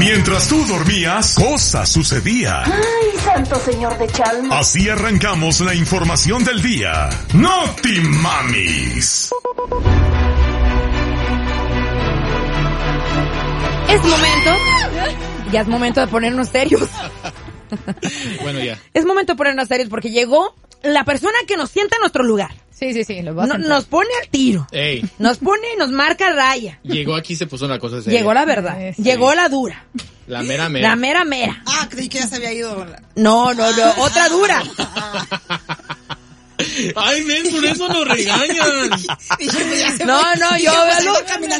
Mientras tú dormías, cosas sucedían. ¡Ay, santo señor de Chalma! Así arrancamos la información del día. ¡Noti Mamis! Ya es momento de ponernos serios. Bueno, ya. Es momento de ponernos serios porque llegó la persona que nos sienta en nuestro lugar. Sí, lo va a sentar. Nos pone al tiro. Ey. Nos pone y nos marca raya. Llegó aquí y se puso una cosa seria. Llegó la verdad. Sí. Llegó la dura. La mera mera. La mera mera. Ah, creí que ya se había ido. No, otra dura. Ay, men, por eso nos regañan. No, yo hablo.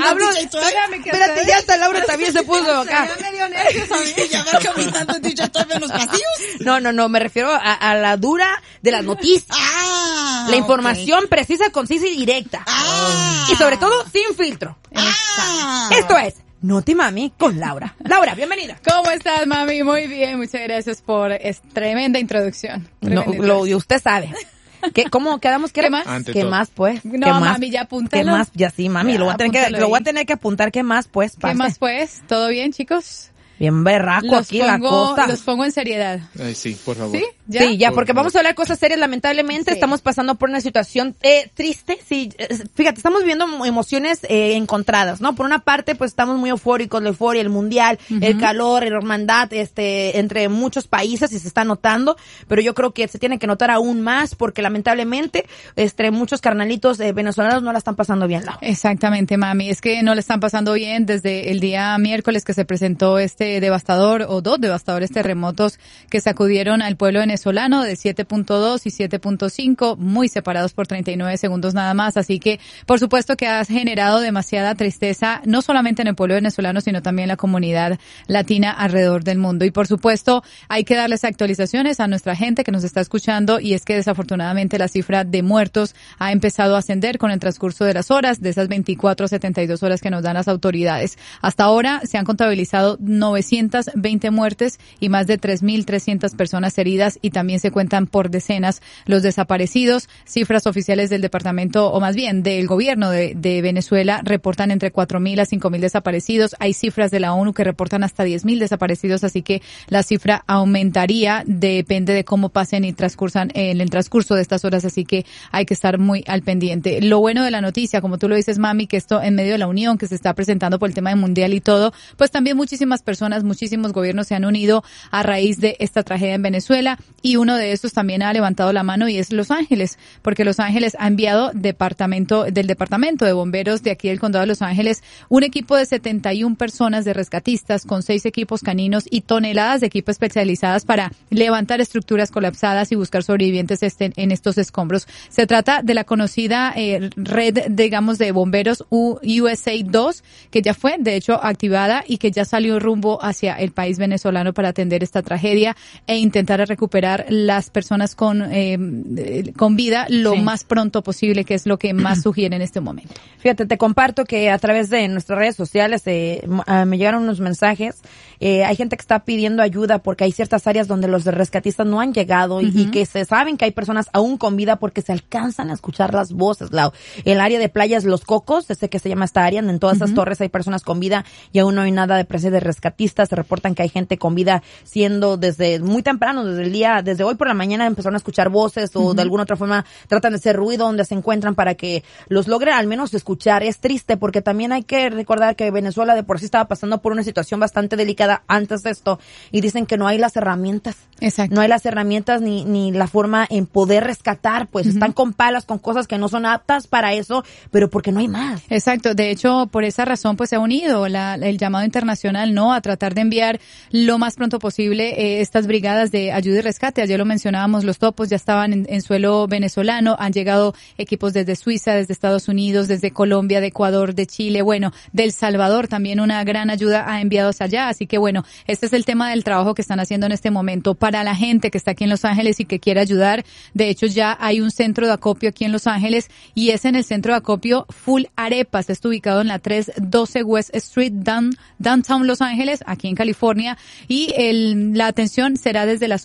Espérate, ya hasta Laura también se puso acá. Ya me dio nervios a mí. Ya veo caminando dicho todavía en los pasillos. No, me refiero a la dura de las noticias. Ah, La información precisa, concisa y directa. Y sobre todo, sin filtro. Esto es Noti Mami con Laura. Laura, bienvenida. ¿Cómo estás, mami? Muy bien, muchas gracias por tremenda introducción. Usted sabe. ¿Cómo quedamos? ¿Qué más? ¿Qué más, pues? No, ¿Qué más? mami, ya apúntalo. ¿Qué más? Ya sí, mami, Ya, lo voy a tener que apuntar. ¿Qué más, pues? ¿Qué más, pues? ¿Todo bien, chicos? Bien berraco aquí la cosa. Los pongo en seriedad. Ay, sí, por favor. ¿Sí? ¿Ya? Sí, ya, Por porque favor. vamos a hablar cosas serias. Lamentablemente estamos pasando por una situación triste. Sí, fíjate, estamos viendo emociones encontradas, ¿no? Por una parte, pues estamos muy eufóricos, la euforia, el mundial, el calor, la hermandad, entre muchos países y se está notando, pero yo creo que se tiene que notar aún más porque lamentablemente, muchos carnalitos venezolanos no la están pasando bien, Lau. Exactamente, mami. Es que no le están pasando bien desde el día miércoles que se presentó dos devastadores terremotos que sacudieron al pueblo venezolano de 7.2 y 7.5, muy separados por 39 segundos nada más. Así que, por supuesto que has generado demasiada tristeza, no solamente en el pueblo venezolano, sino también en la comunidad latina alrededor del mundo. Y por supuesto, hay que darles actualizaciones a nuestra gente que nos está escuchando, y es que desafortunadamente la cifra de muertos ha empezado a ascender con el transcurso de las horas, de esas 24 a 72 horas que nos dan las autoridades. Hasta ahora se han contabilizado 920 muertes y más de 3.300 personas heridas, y también se cuentan por decenas los desaparecidos. Cifras oficiales del departamento, o más bien del gobierno de Venezuela, reportan entre 4.000 a 5.000 desaparecidos. Hay cifras de la ONU que reportan hasta 10.000 desaparecidos, así que la cifra aumentaría, depende de cómo pasen y transcursan en el transcurso de estas horas, así que hay que estar muy al pendiente. Lo bueno de la noticia, como tú lo dices, mami, que esto en medio de la unión que se está presentando por el tema del mundial y todo, pues también muchísimas personas, muchísimos gobiernos se han unido a raíz de esta tragedia en Venezuela, y uno de estos también ha levantado la mano y es Los Ángeles, porque Los Ángeles ha enviado del departamento de bomberos de aquí del condado de Los Ángeles un equipo de 71 personas de rescatistas con 6 equipos caninos y toneladas de equipo especializadas para levantar estructuras colapsadas y buscar sobrevivientes en estos escombros. Se trata de la conocida red, digamos, de bomberos USA 2, que ya fue, de hecho, activada y que ya salió rumbo hacia el país venezolano para atender esta tragedia e intentar recuperar las personas con vida lo más pronto posible, que es lo que más sugiere en este momento. Fíjate, te comparto que a través de nuestras redes sociales me llegaron unos mensajes. Hay gente que está pidiendo ayuda porque hay ciertas áreas donde los rescatistas no han llegado y que se saben que hay personas aún con vida porque se alcanzan a escuchar las voces, Lau. El área de playas Los Cocos, sé que se llama esta área, en todas esas torres hay personas con vida y aún no hay nada de presencia de rescatistas. Se reportan que hay gente con vida siendo desde muy temprano, desde hoy por la mañana empezaron a escuchar voces o de alguna otra forma tratan de hacer ruido donde se encuentran para que los logren al menos escuchar. Es triste porque también hay que recordar que Venezuela de por sí estaba pasando por una situación bastante delicada antes de esto y dicen que no hay las herramientas. Exacto. No hay las herramientas ni la forma en poder rescatar, pues están con palas, con cosas que no son aptas para eso, pero porque no hay más. Exacto. De hecho, por esa razón pues se ha unido el llamado internacional, ¿no?, a tratar de enviar lo más pronto posible estas brigadas de ayuda y rescate. Ayer lo mencionábamos, los topos ya estaban en suelo venezolano, han llegado equipos desde Suiza, desde Estados Unidos, desde Colombia, de Ecuador, de Chile, bueno, de El Salvador también una gran ayuda ha enviado hacia allá. Así que bueno, este es el tema del trabajo que están haciendo en este momento para la gente que está aquí en Los Ángeles y que quiere ayudar. De hecho, ya hay un centro de acopio aquí en Los Ángeles y es en el centro de acopio Full Arepas. Está ubicado en la 312 West Street, Downtown Los Ángeles, aquí en California, y la atención será desde las 8 de la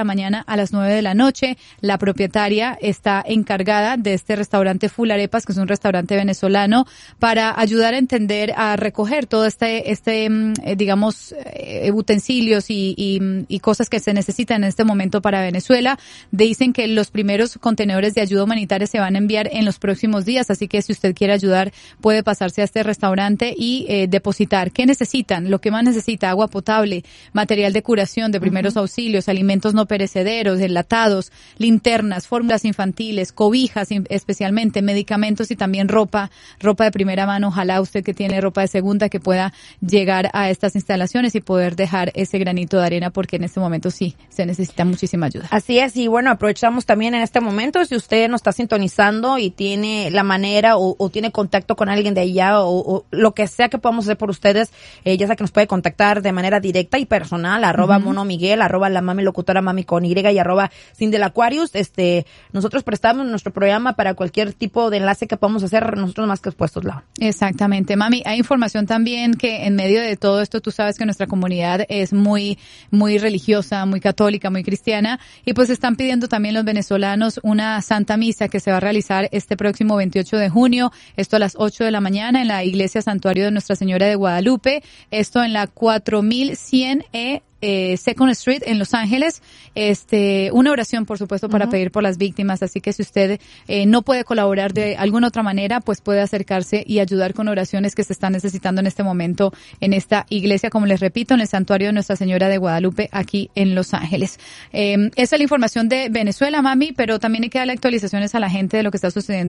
mañana a las 9 de la noche. La propietaria está encargada de este restaurante Full Arepas, que es un restaurante venezolano, para ayudar a entender, a recoger todo digamos, utensilios y cosas que se necesitan en este momento para Venezuela. Dicen que los primeros contenedores de ayuda humanitaria se van a enviar en los próximos días, así que si usted quiere ayudar, puede pasarse a este restaurante y depositar. ¿Qué necesitan? Lo que más necesita: agua potable, material de curación, de primeros auxilios, alimentos no perecederos, enlatados, linternas, fórmulas infantiles, cobijas especialmente, medicamentos y también ropa de primera mano. Ojalá usted que tiene ropa de segunda que pueda llegar a estas instalaciones y poder dejar ese granito de arena, porque en este momento sí se necesita muchísima ayuda. Así es, y bueno, aprovechamos también en este momento, si usted nos está sintonizando y tiene la manera o tiene contacto con alguien de allá o lo que sea que podamos hacer por ustedes, ya sea que nos puede contactar de manera directa y personal, @Mono Miguel, @la mami locutora mami con Y y @Cindelacquarius. Nosotros prestamos nuestro programa para cualquier tipo de enlace que podamos hacer, nosotros más que expuestos, Laura. Exactamente, mami. Hay información también que en medio de todo esto, tú sabes que nuestra comunidad es muy religiosa, muy católica, muy cristiana, y pues están pidiendo también los venezolanos una Santa Misa que se va a realizar este próximo 28 de junio, esto a las 8 de la mañana en la Iglesia Santuario de Nuestra Señora de Guadalupe, esto en la 4100 Second Street en Los Ángeles. Una oración, por supuesto, para pedir por las víctimas, así que si usted no puede colaborar de alguna otra manera, pues puede acercarse y ayudar con oraciones que se están necesitando en este momento en esta iglesia, como les repito, en el Santuario de Nuestra Señora de Guadalupe, aquí en Los Ángeles. Esa es la información de Venezuela, mami, pero también hay que darle actualizaciones a la gente de lo que está sucediendo